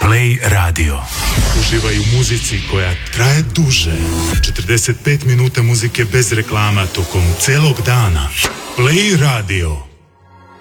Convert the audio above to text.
Play Radio. Uživaj u muzici koja traje duže. 45 minuta muzike bez reklama tokom celog dana. Play Radio.